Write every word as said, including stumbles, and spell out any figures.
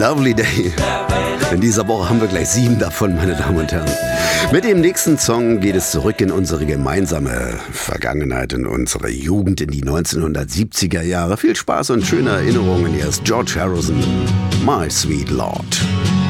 Lovely Day. In dieser Woche haben wir gleich sieben davon, meine Damen und Herren. Mit dem nächsten Song geht es zurück in unsere gemeinsame Vergangenheit, in unsere Jugend, in die neunzehnhundertsiebziger Jahre. Viel Spaß und schöne Erinnerungen. Hier ist George Harrison, My Sweet Lord.